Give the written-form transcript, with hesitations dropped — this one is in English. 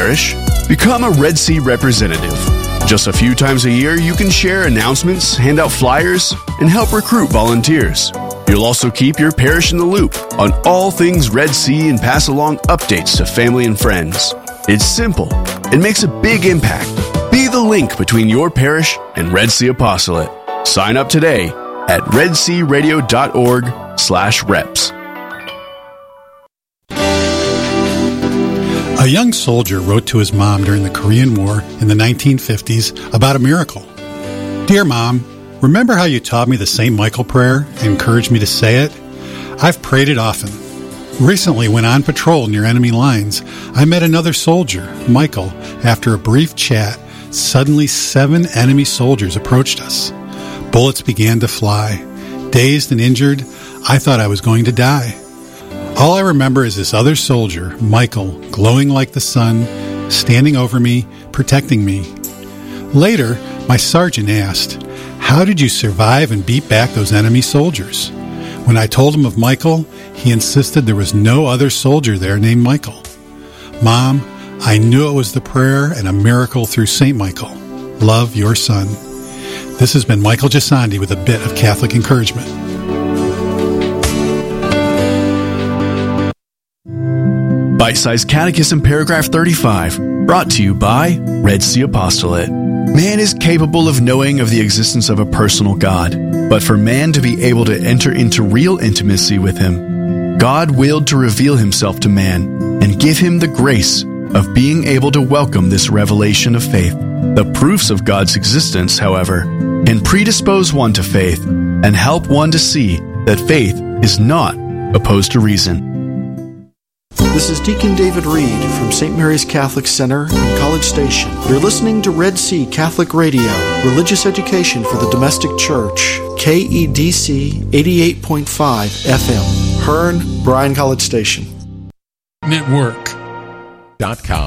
parish? Become a Red Sea representative. Just a few times a year, you can share announcements, hand out flyers, and help recruit volunteers. You'll also keep your parish in the loop on all things Red Sea and pass along updates to family and friends. It's simple. It makes a big impact. Be the link between your parish and Red Sea Apostolate. Sign up today at redsearadio.org/reps. A young soldier wrote to his mom during the Korean War in the 1950s about a miracle. Dear Mom, remember how you taught me the St. Michael prayer and encouraged me to say it? I've prayed it often. Recently, when on patrol near enemy lines, I met another soldier, Michael. After a brief chat, suddenly 7 enemy soldiers approached us. Bullets began to fly. Dazed and injured, I thought I was going to die. All I remember is this other soldier, Michael, glowing like the sun, standing over me, protecting me. Later, my sergeant asked, "How did you survive and beat back those enemy soldiers?" When I told him of Michael, he insisted there was no other soldier there named Michael. Mom, I knew it was the prayer and a miracle through St. Michael. Love, your son. This has been Michael Gisandi with a bit of Catholic encouragement. Bite-sized Catechism Paragraph 35, brought to you by Red Sea Apostolate. Man is capable of knowing of the existence of a personal God, but for man to be able to enter into real intimacy with him, God willed to reveal himself to man and give him the grace of being able to welcome this revelation of faith. The proofs of God's existence, however, can predispose one to faith and help one to see that faith is not opposed to reason. This is Deacon David Reed from St. Mary's Catholic Center in College Station. You're listening to Red Sea Catholic Radio, religious education for the domestic church, KEDC 88.5 FM, Hearn, Bryan College Station. Network.com